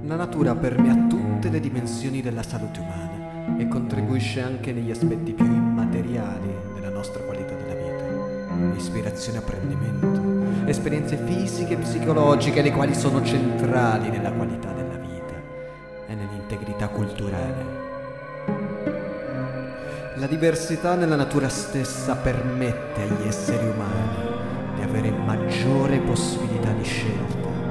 La natura permea tutte le dimensioni della salute umana e contribuisce anche negli aspetti più immateriali della nostra qualità della vita. Ispirazione e apprendimento, esperienze fisiche e psicologiche, le quali sono centrali nella qualità della vita e nell'integrità culturale. La diversità nella natura stessa permette agli esseri umani di avere maggiore possibilità di scelta